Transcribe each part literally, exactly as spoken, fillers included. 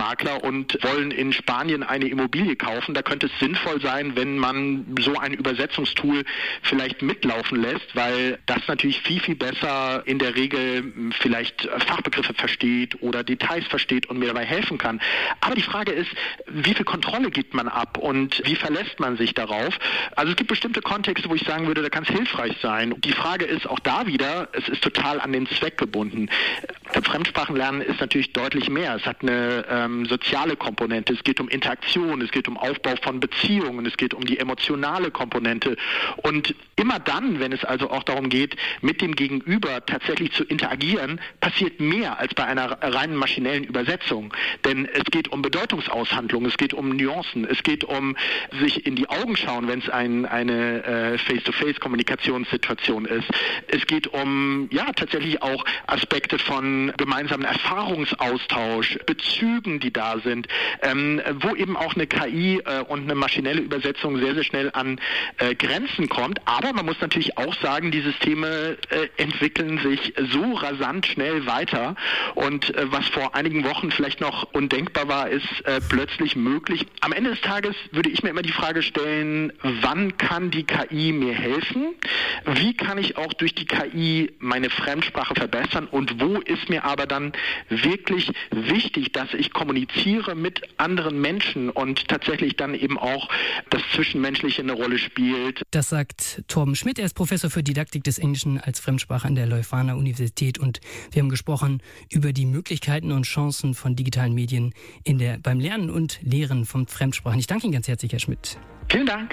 Immobilienmakler und wollen in Spanien eine Immobilie kaufen. Da könnte es sinnvoll sein, wenn man so ein Übersetzungstool vielleicht mitlaufen lässt, weil das natürlich viel, viel besser in der Regel vielleicht Fachbegriffe versteht oder Details versteht und mir dabei helfen kann. Aber die Frage ist, wie viel Kontrolle gibt man ab und wie verlässt man sich darauf? Also es gibt bestimmte Kontexte, wo ich sagen würde, da kann es hilfreich sein. Die Frage ist auch da wieder, es ist total an den Zweck gebunden. Fremdsprachenlernen ist natürlich deutlich mehr. Es hat eine ähm, soziale Komponente, es geht um Interaktion, es geht um Aufbau von Beziehungen, es geht um die emotionale Komponente. Und immer dann, wenn es also auch darum geht, mit dem Gegenüber tatsächlich zu interagieren, passiert mehr als bei einer reinen maschinellen Übersetzung. Denn es geht um Bedeutungsaushandlung, es geht um Nuancen, es geht um sich in die Augen schauen, wenn es ein, eine äh, Face-to-Face-Kommunikationssituation ist. Es geht um ja tatsächlich auch Aspekte von gemeinsamen Erfahrungsaustausch, Bezügen, die da sind, ähm, wo eben auch eine K I äh, und eine maschinelle Übersetzung sehr, sehr schnell an äh, Grenzen kommt. Aber man muss natürlich auch sagen, die Systeme äh, entwickeln sich so rasant schnell weiter und äh, was vor einigen Wochen vielleicht noch undenkbar war, ist äh, plötzlich möglich. Am Ende des Tages würde ich mir immer die Frage stellen, wann kann die K I mir helfen? Wie kann ich auch durch die K I meine Fremdsprache verbessern und wo ist mir aber dann wirklich wichtig, dass ich kommuniziere mit anderen Menschen und tatsächlich dann eben auch das Zwischenmenschliche eine Rolle spielt. Das sagt Torben Schmidt, er ist Professor für Didaktik des Englischen als Fremdsprache an der Leuphana Universität und wir haben gesprochen über die Möglichkeiten und Chancen von digitalen Medien in der, beim Lernen und Lehren von Fremdsprachen. Ich danke Ihnen ganz herzlich, Herr Schmidt. Vielen Dank.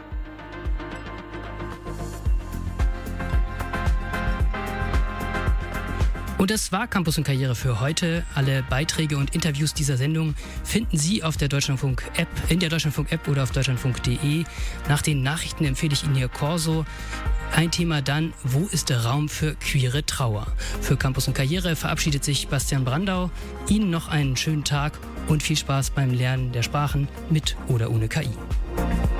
Und das war Campus und Karriere für heute. Alle Beiträge und Interviews dieser Sendung finden Sie auf der Deutschlandfunk-App, in der Deutschlandfunk-App oder auf deutschlandfunk punkt de. Nach den Nachrichten empfehle ich Ihnen hier Corso. Ein Thema dann, wo ist der Raum für queere Trauer? Für Campus und Karriere verabschiedet sich Bastian Brandau. Ihnen noch einen schönen Tag und viel Spaß beim Lernen der Sprachen mit oder ohne K I.